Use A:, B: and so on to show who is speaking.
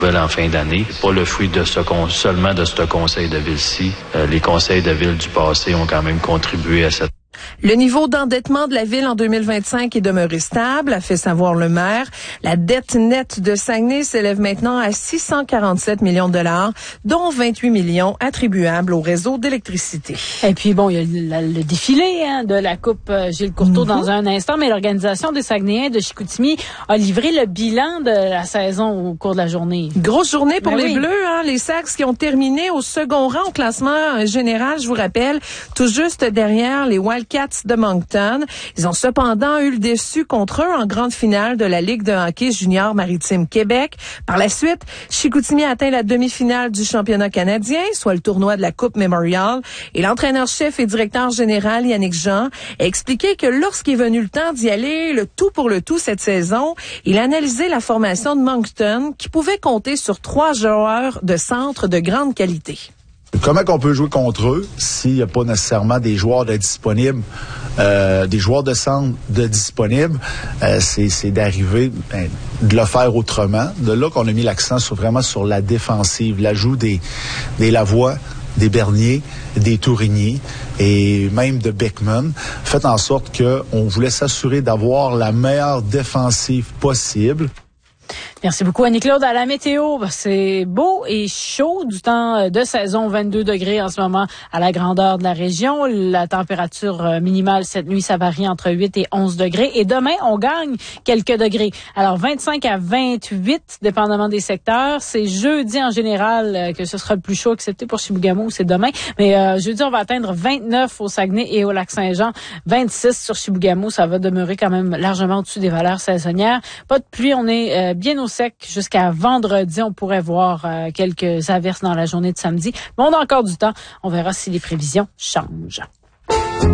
A: En fin d'année. C'est pas le fruit de seulement de ce conseil de ville-ci. Les conseils de ville du passé ont quand même contribué à cette.
B: Le niveau d'endettement de la ville en 2025 est demeuré stable, a fait savoir le maire. La dette nette de Saguenay s'élève maintenant à 647 millions de dollars, dont 28 millions attribuables au réseau d'électricité.
C: Et puis bon, il y a le défilé de la Coupe Gilles Courteau dans un instant, mais l'organisation des Saguenayens de Chicoutimi a livré le bilan de la saison au cours de la journée.
B: Grosse journée pour les Bleus, les Sags qui ont terminé au second rang au classement général, je vous rappelle, tout juste derrière les Wildcats de Moncton. Ils ont cependant eu le déçu contre eux en grande finale de la Ligue de hockey junior maritime Québec. Par la suite, Chicoutimi a atteint la demi-finale du championnat canadien, soit le tournoi de la Coupe Memorial. Et l'entraîneur-chef et directeur général Yannick Jean a expliqué que lorsqu'il est venu le temps d'y aller, le tout pour le tout cette saison, il a analysé la formation de Moncton qui pouvait compter sur 3 joueurs de centre de grande qualité.
D: Comment qu'on peut jouer contre eux s'il n'y a pas nécessairement des joueurs de disponibles, des joueurs de centre de disponibles, c'est d'arriver, de le faire autrement. De là qu'on a mis l'accent vraiment sur la défensive, l'ajout des Lavoie, des Bernier, des Tourigny et même de Beckman, fait en sorte qu'on voulait s'assurer d'avoir la meilleure défensive possible.
C: Merci beaucoup, Annie-Claude. À la météo, c'est beau et chaud du temps de saison, 22 degrés en ce moment à la grandeur de la région. La température minimale cette nuit, ça varie entre 8 et 11 degrés. Et demain, on gagne quelques degrés. Alors, 25 à 28, dépendamment des secteurs. C'est jeudi en général que ce sera le plus chaud, excepté pour Chibougamau, c'est demain. Mais jeudi, on va atteindre 29 au Saguenay et au Lac-Saint-Jean. 26 sur Chibougamau, ça va demeurer quand même largement au-dessus des valeurs saisonnières. Pas de pluie, on est bien au sec jusqu'à vendredi. On pourrait voir quelques averses dans la journée de samedi. Mais on a encore du temps. On verra si les prévisions changent.